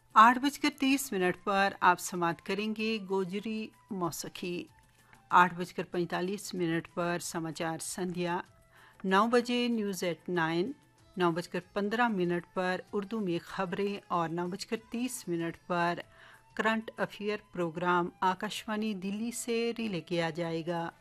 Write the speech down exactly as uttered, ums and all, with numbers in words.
आठ बजकर तीस मिनट पर आप समाप्त करेंगे गोजरी मौसीकी। आठ बजकर पैंतालीस मिनट पर समाचार संध्या। नौ बजे न्यूज़ एट नाइन। नौ बजकर पंद्रह मिनट पर उर्दू में खबरें और नौ बजकर तीस मिनट पर current affair programme Akashvani Delhi से रिले किया जाएगा।